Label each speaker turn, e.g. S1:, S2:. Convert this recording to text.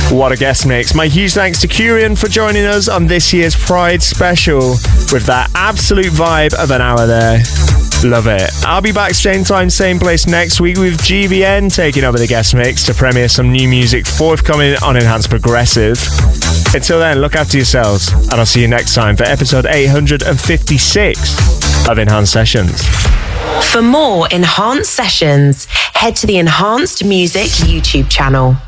S1: What a guest mix. My huge thanks to Kurian for joining us on this year's Pride special with that absolute vibe of an hour there. Love it. I'll be back same time, same place next week with GVN taking over the guest mix to premiere some new music forthcoming on Enhanced Progressive. Until then, look after yourselves, and I'll see you next time for episode 856 of Enhanced Sessions.
S2: For more Enhanced Sessions, head to the Enhanced Music YouTube channel.